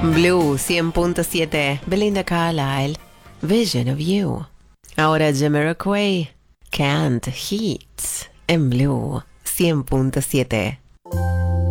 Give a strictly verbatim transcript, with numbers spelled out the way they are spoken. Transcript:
Blue cien punto siete, Belinda Carlisle, Vision of You. Ahora Jamiroquai, Can't Heat, en Blue cien punto siete.